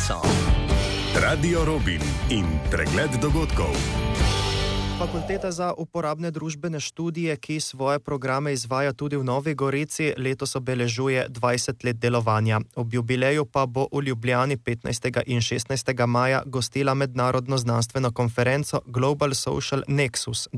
časom. Radio Robin in pregled dogodkov. Fakulteta za uporabne družbene študije, ki svoje programe izvaja tudi v Novi Gorici, letos obeležuje 20 let delovanja. Ob jubileju pa bo v Ljubljani 15. in 16. maja gostila mednarodno znanstveno konferenco Global Social Nexus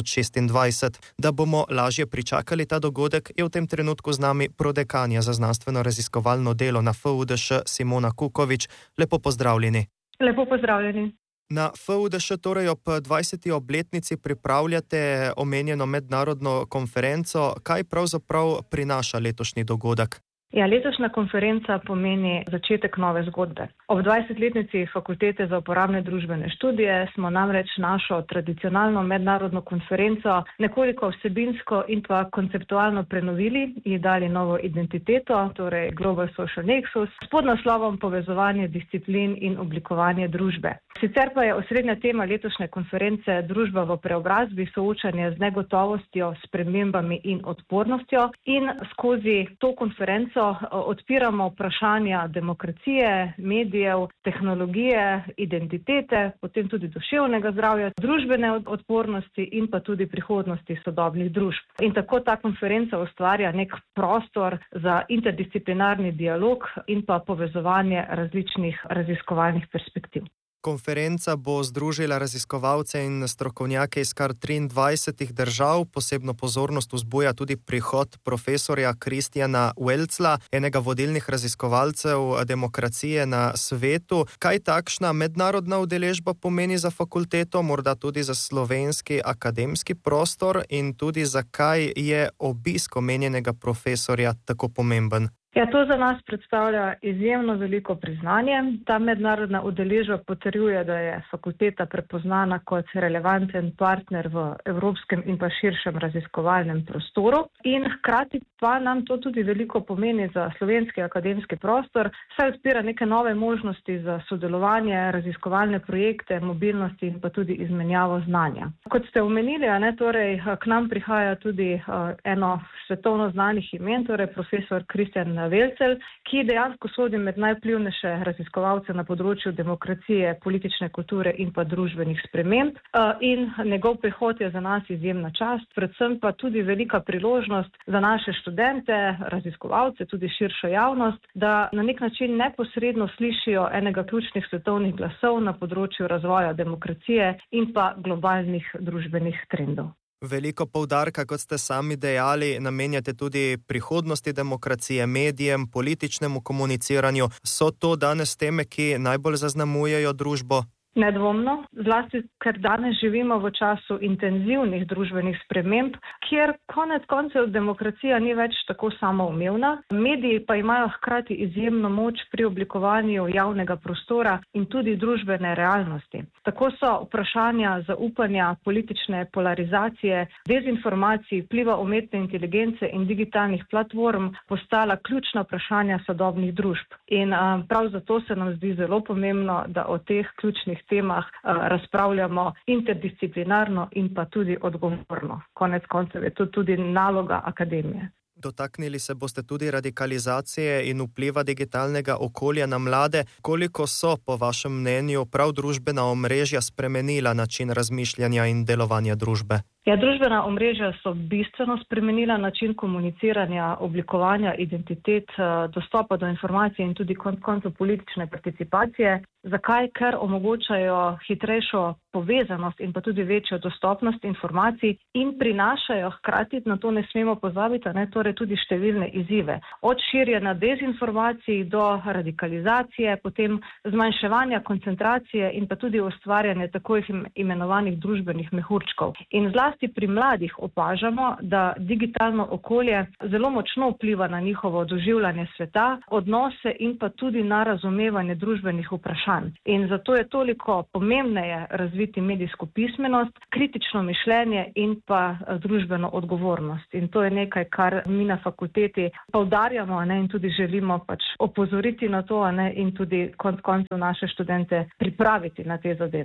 2026. Da bomo lažje pričakali ta dogodek, je v tem trenutku z nami prodekanja za znanstveno-raziskovalno delo na FUDŠ Simona Kukovič. Lepo pozdravljeni. Lepo pozdravljeni. Na FUDŠ torej ob 20. obletnici pripravljate omenjeno mednarodno konferenco. Kaj pravzaprav prinaša letošnji dogodek? Letošnja konferenca pomeni začetek nove zgodbe. Ob 20-letnici Fakultete za uporabne družbene študije smo namreč našo tradicionalno mednarodno konferenco nekoliko vsebinsko in pa konceptualno prenovili in dali novo identiteto, torej Global Social Nexus, s podnaslovom Povezovanje disciplin in oblikovanje družbe. Sicer pa je osrednja tema letošnje konference družba v preobrazbi, soočanje z negotovostjo, spremembami in odpornostjo, in skozi to konferenco odpiramo vprašanja demokracije, medijev, tehnologije, identitete, potem tudi duševnega zdravja, družbene odpornosti in pa tudi prihodnosti sodobnih družb. In tako ta konferenca ustvarja nek prostor za interdisciplinarni dialog in pa povezovanje različnih raziskovalnih perspektiv. Konferenca bo združila raziskovalce in strokovnjake iz kar 23 držav. Posebno pozornost vzbuja tudi prihod profesorja Kristjana Welzla, enega vodilnih raziskovalcev demokracije na svetu. Kaj takšna mednarodna udeležba pomeni za fakulteto, morda tudi za slovenski akademski prostor, in tudi zakaj je obisk omenjenega profesorja tako pomemben? To za nas predstavlja izjemno veliko priznanje. Ta mednarodna udeležba potrjuje, da je fakulteta prepoznana kot relevanten partner v evropskem in pa širšem raziskovalnem prostoru. In hkrati pa nam to tudi veliko pomeni za slovenski akademski prostor, saj odpira neke nove možnosti za sodelovanje, raziskovalne projekte, mobilnosti in pa tudi izmenjavo znanja. Kot ste omenili, torej k nam prihaja tudi eno svetovno znanih imen, torej profesor Kristjan Welzel, ki dejansko sodi med najvplivnejše raziskovalce na področju demokracije, politične kulture in pa družbenih sprememb. In njegov prihod je za nas izjemna čast, predvsem pa tudi velika priložnost za naše študente, raziskovalce, tudi širšo javnost, da na nek način neposredno slišijo enega ključnih svetovnih glasov na področju razvoja demokracije in pa globalnih družbenih trendov. Veliko poudarka, kot ste sami dejali, namenjate tudi prihodnosti demokracije, medijem, političnemu komuniciranju. So to danes teme, ki najbolj zaznamujejo družbo? Nedvomno, zlasti ker danes živimo v času intenzivnih družbenih sprememb, kjer konec koncev demokracija ni več tako samoumevna. Mediji pa imajo hkrati izjemno moč pri oblikovanju javnega prostora in tudi družbene realnosti. Tako so vprašanja zaupanja, politične polarizacije, dezinformacij, vpliva umetne inteligence in digitalnih platform postala ključna vprašanja sodobnih družb. In prav zato se nam zdi zelo pomembno, da o teh ključnih temah razpravljamo interdisciplinarno in pa tudi odgovorno. Konec koncev je to tudi naloga akademije. Dotaknili se boste tudi radikalizacije in vpliva digitalnega okolja na mlade. Koliko so, po vašem mnenju, prav družbena omrežja spremenila način razmišljanja in delovanja družbe? Družbena omrežja so bistveno spremenila način komuniciranja, oblikovanja identitet, dostopa do informacij in tudi koncev politične participacije. Zakaj? Ker omogočajo hitrejšo povezanost in pa tudi večjo dostopnost informacij in prinašajo hkrati, na to ne smemo pozabiti, torej tudi številne izzive. Od širjenja dezinformacij do radikalizacije, potem zmanjševanja koncentracije in pa tudi ustvarjanja tako imenovanih družbenih mehurčkov. In zlasti pri mladih opažamo, da digitalno okolje zelo močno vpliva na njihovo doživljanje sveta, odnose in pa tudi na razumevanje družbenih vprašanj. In zato je toliko pomembneje razviti medijsko pismenost, kritično mišljenje in pa družbeno odgovornost. In to je nekaj, kar mi na fakulteti poudarjamo in tudi želimo opozoriti na to in tudi konec koncev naše študente pripraviti na te zadeve.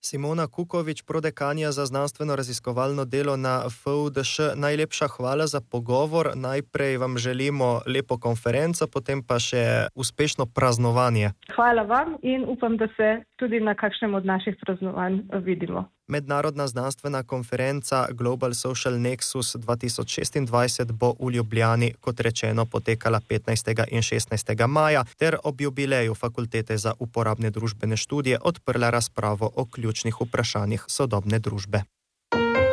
Simona Kukovič, prodekanja za znanstveno-raziskovalno delo na FUDŠ, najlepša hvala za pogovor. Najprej vam želimo lepo konferenco, potem pa še uspešno praznovanje. Hvala vam in upam, da se tudi na kakšnem od naših praznovanj vidimo. Mednarodna znanstvena konferenca Global Social Nexus 2026 bo v Ljubljani, kot rečeno, potekala 15. in 16. maja ter ob jubileju Fakultete za uporabne družbene študije odprla razpravo o ključnih vprašanjih sodobne družbe.